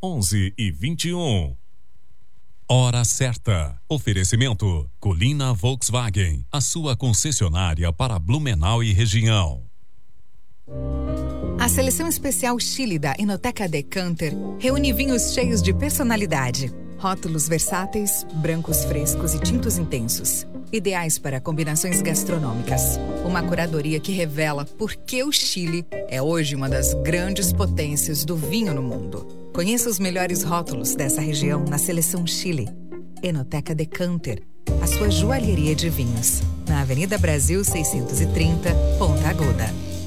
11h21. Hora certa. Oferecimento Colina Volkswagen, a sua concessionária para Blumenau e região. A seleção especial Chile da Enoteca Decanter reúne vinhos cheios de personalidade. Rótulos versáteis, brancos frescos e tintos intensos. Ideais para combinações gastronômicas. Uma curadoria que revela por que o Chile é hoje uma das grandes potências do vinho no mundo. Conheça os melhores rótulos dessa região na seleção Chile. Enoteca Decanter, a sua joalheria de vinhos. Na Avenida Brasil 630, Ponta Aguda.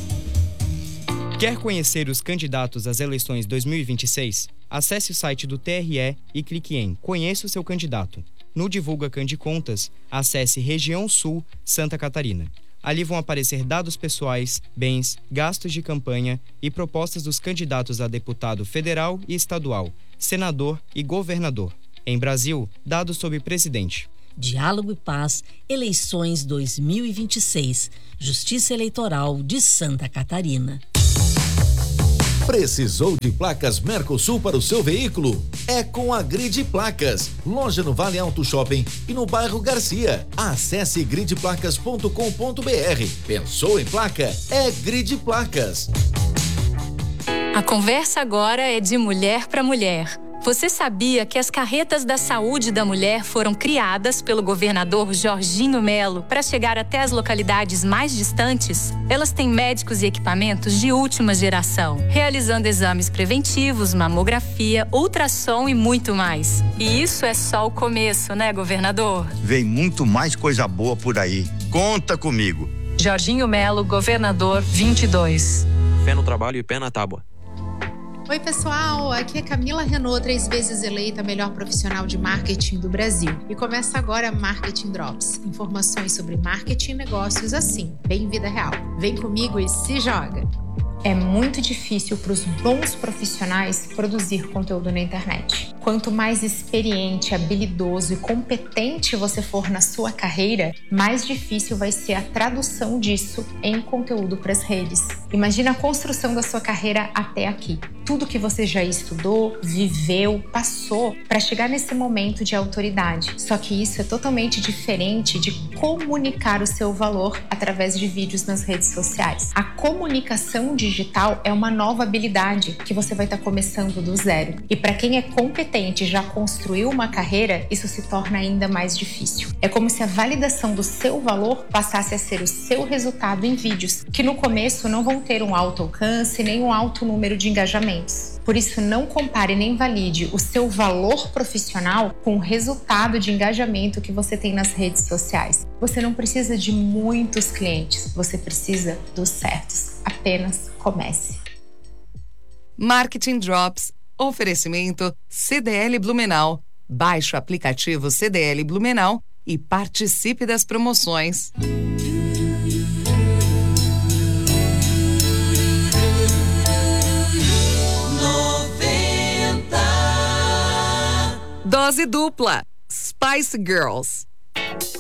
Quer conhecer os candidatos às eleições 2026? Acesse o site do TRE e clique em Conheça o seu candidato. No Divulga Candicontas, acesse Região Sul, Santa Catarina. Ali vão aparecer dados pessoais, bens, gastos de campanha e propostas dos candidatos a deputado federal e estadual, senador e governador. Em Brasil, dados sobre presidente. Diálogo e Paz, eleições 2026, Justiça Eleitoral de Santa Catarina. Precisou de placas Mercosul para o seu veículo? É com a Grid Placas. Loja no Vale Auto Shopping e no bairro Garcia. Acesse gridplacas.com.br. Pensou em placa? É Grid Placas. A conversa agora é de mulher para mulher. Você sabia que as carretas da saúde da mulher foram criadas pelo governador Jorginho Melo para chegar até as localidades mais distantes? Elas têm médicos e equipamentos de última geração, realizando exames preventivos, mamografia, ultrassom e muito mais. E isso é só o começo, né, governador? Vem muito mais coisa boa por aí. Conta comigo. Jorginho Melo, governador 22. Fé no trabalho e pé na tábua. Oi pessoal, aqui é Camila Renault, 3 vezes eleita a melhor profissional de marketing do Brasil. E começa agora Marketing Drops, informações sobre marketing e negócios assim, bem vida real. Vem comigo e se joga! É muito difícil para os bons profissionais produzir conteúdo na internet. Quanto mais experiente, habilidoso e competente você for na sua carreira, mais difícil vai ser a tradução disso em conteúdo para as redes. Imagina a construção da sua carreira até aqui. Tudo que você já estudou, viveu, passou para chegar nesse momento de autoridade. Só que isso é totalmente diferente de comunicar o seu valor através de vídeos nas redes sociais. A comunicação digital é uma nova habilidade que você vai estar começando do zero. E para quem é competente e já construiu uma carreira, isso se torna ainda mais difícil. É como se a validação do seu valor passasse a ser o seu resultado em vídeos, que no começo não vão ter um alto alcance nem um alto número de engajamentos. Por isso, não compare nem valide o seu valor profissional com o resultado de engajamento que você tem nas redes sociais. Você não precisa de muitos clientes, você precisa dos certos. Apenas comece. Marketing Drops, oferecimento CDL Blumenau. Baixe o aplicativo CDL Blumenau e participe das promoções. Dose dupla, Spice Girls.